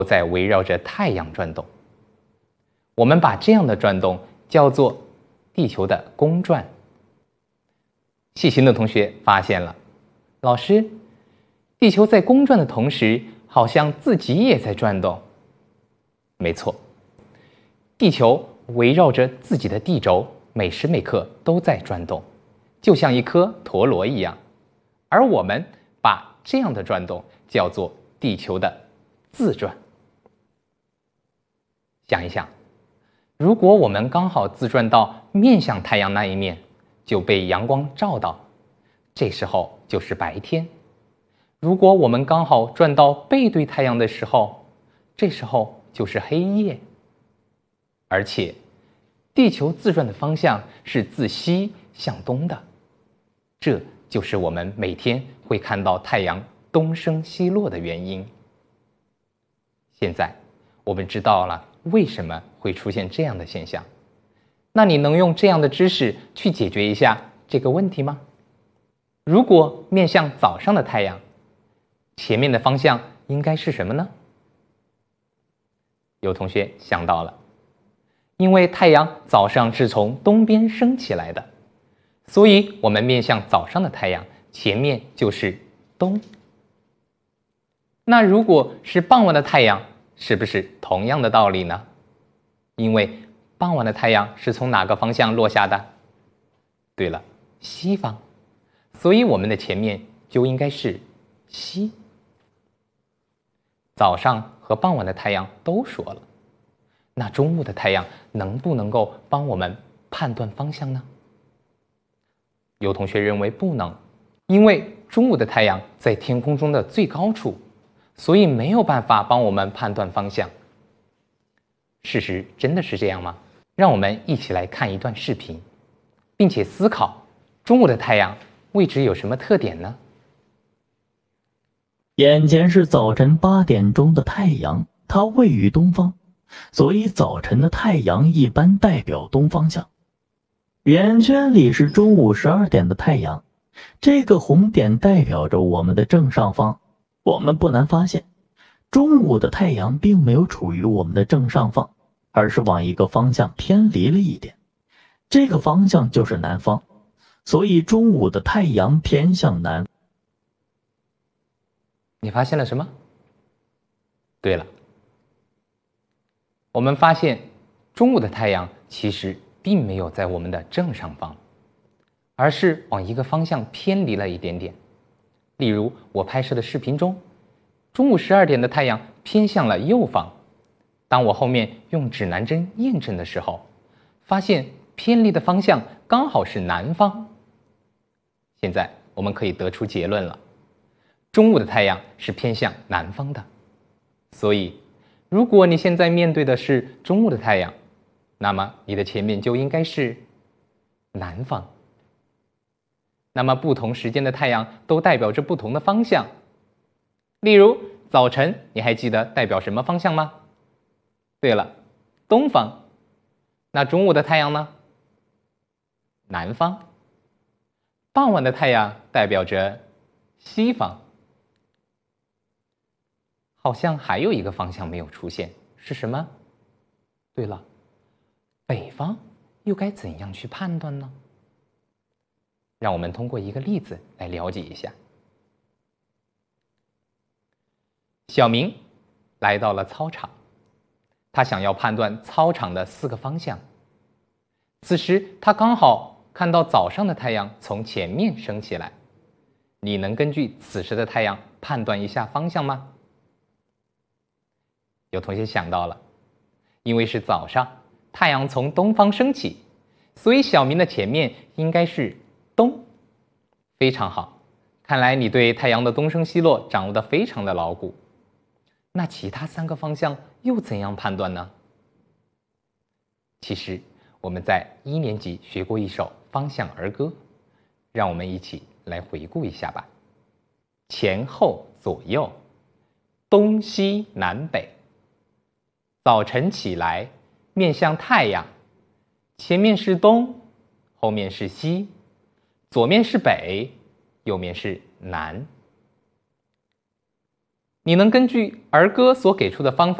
在围绕着太阳转动。我们把这样的转动叫做地球的公转。细心的同学发现了，老师，地球在公转的同时，好像自己也在转动。没错，地球围绕着自己的地轴，每时每刻都在转动，就像一颗陀螺一样。而我们把这样的转动叫做地球的自转。想一想，如果我们刚好自转到面向太阳那一面，就被阳光照到，这时候就是白天。如果我们刚好转到背对太阳的时候，这时候就是黑夜。而且地球自转的方向是自西向东的，这就是我们每天会看到太阳东升西落的原因。现在我们知道了为什么会出现这样的现象，那你能用这样的知识去解决一下这个问题吗？如果面向早上的太阳，前面的方向应该是什么呢？有同学想到了，因为太阳早上是从东边升起来的，所以我们面向早上的太阳，前面就是东。那如果是傍晚的太阳，是不是同样的道理呢？因为傍晚的太阳是从哪个方向落下的？对了，西方，所以我们的前面就应该是西。早上和傍晚的太阳都说了，那中午的太阳能不能够帮我们判断方向呢？有同学认为不能，因为中午的太阳在天空中的最高处，所以没有办法帮我们判断方向。事实真的是这样吗？让我们一起来看一段视频，并且思考中午的太阳位置有什么特点呢？ 眼前是早晨8点钟的太阳，它位于东方，所以早晨的太阳一般代表东方向。圆圈里是中午12点的太阳，这个红点代表着我们的正上方。我们不难发现，中午的太阳并没有处于我们的正上方，而是往一个方向偏离了一点，这个方向就是南方，所以中午的太阳偏向南。 你发现了什么？对了，我们发现中午的太阳其实并没有在我们的正上方，而是往一个方向偏离了一点点。例如我拍摄的视频中，中午12点的太阳偏向了右方，当我后面用指南针验证的时候，发现偏离的方向刚好是南方。现在我们可以得出结论了，中午的太阳是偏向南方的。所以如果你现在面对的是中午的太阳，那么你的前面就应该是南方。那么不同时间的太阳都代表着不同的方向。例如早晨，你还记得代表什么方向吗？对了，东方。那中午的太阳呢？南方。傍晚的太阳代表着西方。好像还有一个方向没有出现，是什么？对了，北方又该怎样去判断呢？让我们通过一个例子来了解一下。小明来到了操场，他想要判断操场的4个方向。此时他刚好看到早上的太阳从前面升起来，你能根据此时的太阳判断一下方向吗？有同学想到了，因为是早上，太阳从东方升起，所以小明的前面应该是东。非常好，看来你对太阳的东升西落掌握得非常的牢固。那其他3个方向又怎样判断呢？其实我们在1年级学过一首方向儿歌，让我们一起来回顾一下吧。前后左右，东西南北，早晨起来，面向太阳，前面是东，后面是西，左面是北，右面是南。 你能根据儿歌所给出的方法